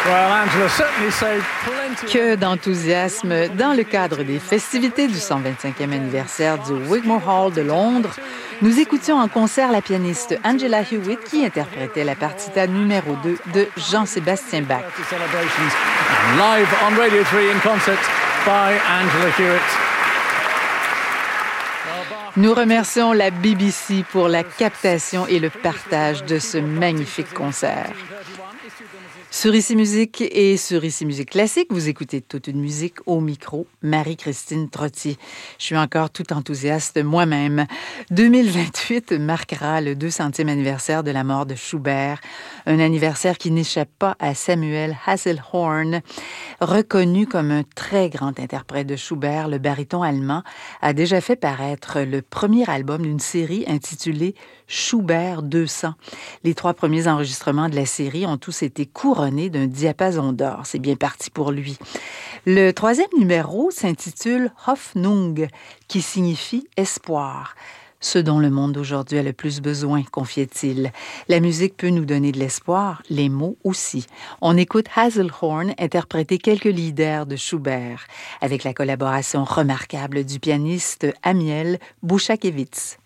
Que d'enthousiasme dans le cadre des festivités du 125e anniversaire du Wigmore Hall de Londres. Nous écoutions en concert la pianiste Angela Hewitt qui interprétait la partita numéro 2 de Jean-Sébastien Bach. Live on Radio 3 in concert by Angela Hewitt. Nous remercions la BBC pour la captation et le partage de ce magnifique concert. Sur Ici Musique et sur Ici Musique Classique, vous écoutez Toute une musique au micro, Marie-Christine Trottier. Je suis encore tout enthousiaste moi-même. 2028 marquera le 200e anniversaire de la mort de Schubert, un anniversaire qui n'échappe pas à Samuel Hasselhorn. Reconnu comme un très grand interprète de Schubert, le baryton allemand a déjà fait paraître le premier album d'une série intitulée Schubert 200. Les 3 premiers enregistrements de la série ont tous été couronnés d'un diapason d'or. C'est bien parti pour lui. Le 3e numéro s'intitule Hoffnung, qui signifie espoir. Ce dont le monde d'aujourd'hui a le plus besoin, confiait-il. La musique peut nous donner de l'espoir, les mots aussi. On écoute Hasselhorn interpréter quelques leaders de Schubert, avec la collaboration remarquable du pianiste Amiel Bouchakevitz.